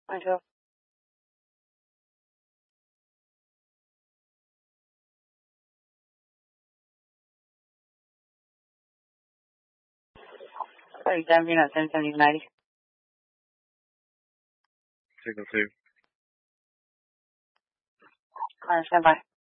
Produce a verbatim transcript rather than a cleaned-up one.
I do. Sorry, Denver, not seven seventy ninety. Signal two. Connor, stand by.